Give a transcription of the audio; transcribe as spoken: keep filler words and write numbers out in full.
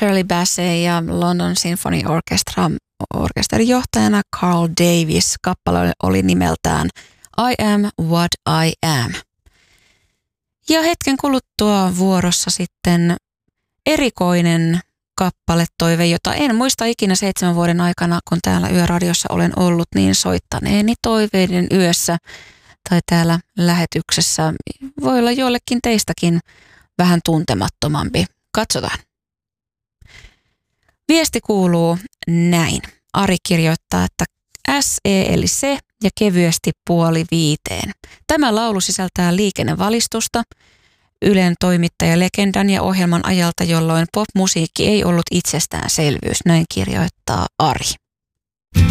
Shirley Bassey ja London Symphony Orchestra orkesterin johtajana Carl Davis. Kappale oli nimeltään I Am What I Am. Ja hetken kuluttua vuorossa sitten erikoinen kappaletoive, jota en muista ikinä seitsemän vuoden aikana, kun täällä Yöradiossa olen ollut, niin soittaneeni toiveiden yössä tai täällä lähetyksessä. Voi olla joillekin teistäkin vähän tuntemattomampi. Katsotaan. Viesti kuuluu näin. Ari kirjoittaa, että S E eli se ja kevyesti puoli viiteen. Tämä laulu sisältää liikennevalistusta Ylen toimittajalegendan ja ohjelman ajalta, jolloin popmusiikki ei ollut itsestäänselvyys, näin kirjoittaa Ari.